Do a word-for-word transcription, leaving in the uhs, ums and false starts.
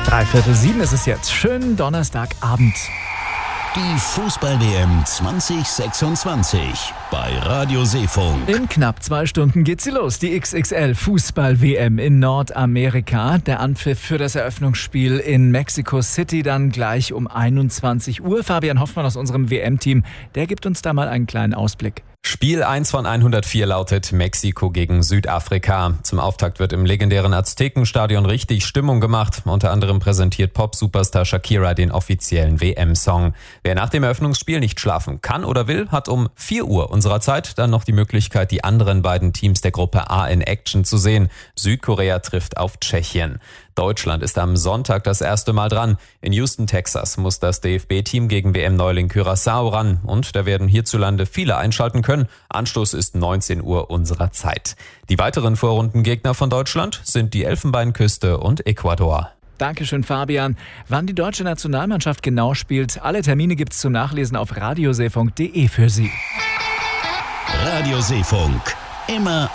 Dreiviertel sieben ist es jetzt. Schönen Donnerstagabend. Die Fußball-W M zwanzig sechsundzwanzig bei Radio Seefunk. In knapp zwei Stunden geht sie los. Die X X L-Fußball-W M in Nordamerika. Der Anpfiff für das Eröffnungsspiel in Mexico City dann gleich um einundzwanzig Uhr. Fabian Hoffmann aus unserem W M-Team, der gibt uns da mal einen kleinen Ausblick. Spiel eins von hundertvier lautet Mexiko gegen Südafrika. Zum Auftakt wird im legendären Aztekenstadion richtig Stimmung gemacht. Unter anderem präsentiert Pop-Superstar Shakira den offiziellen W M-Song. Wer nach dem Eröffnungsspiel nicht schlafen kann oder will, hat um vier Uhr unserer Zeit dann noch die Möglichkeit, die anderen beiden Teams der Gruppe A in Action zu sehen. Südkorea trifft auf Tschechien. Deutschland ist am Sonntag das erste Mal dran. In Houston, Texas muss das D F B-Team gegen W M-Neuling Curaçao ran. Und da werden hierzulande viele einschalten können. Anstoß ist neunzehn Uhr unserer Zeit. Die weiteren Vorrundengegner von Deutschland sind die Elfenbeinküste und Ecuador. Dankeschön, Fabian. Wann die deutsche Nationalmannschaft genau spielt, alle Termine gibt's zum Nachlesen auf radioseefunk punkt de für Sie. Radio Seefunk. Immer